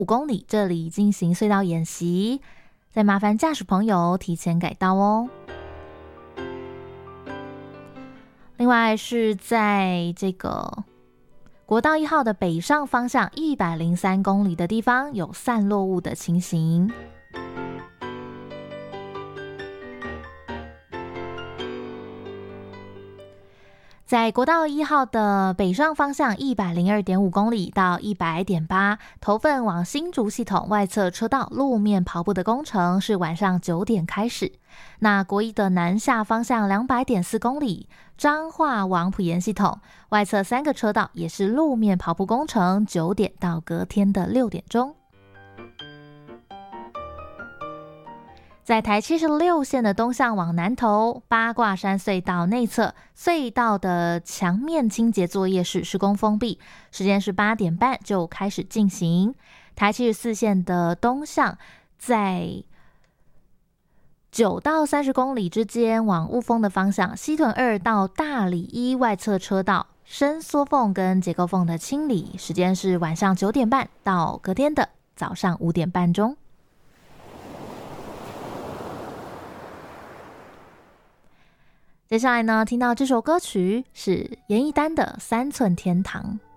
公里这里进行隧道演习，再麻烦驾驶朋友提前改道哦。另外是在这个国道1号的北上方向103公里的地方有散落物的情形。在国道1号的北上方向102.5公里到100.8，头份往新竹系统外侧车道路面刨布的工程是晚上9点开始。那国一的南下方向200.4公里，彰化往埔盐系统外侧3个车道也是路面刨布工程，9点到隔天的6点钟。在台76线的东向往南投八卦山隧道内侧，隧道的墙面清洁作业是施工封闭，时间是8点半就开始进行。台74线的东向，在9到30公里之间往雾峰的方向，西屯2到大里1外侧车道伸缩缝跟结构缝的清理，时间是晚上9点半到隔天的早上5点半钟。接下来呢，听到这首歌曲是严艺丹的《3寸天堂》。